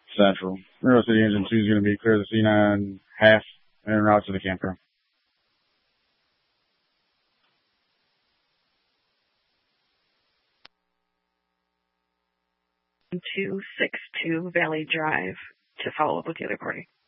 Central. Mineral City Engine 2 is going to be clear the C9 half and en route to the camper. 262 Valley Drive to follow up with the other party.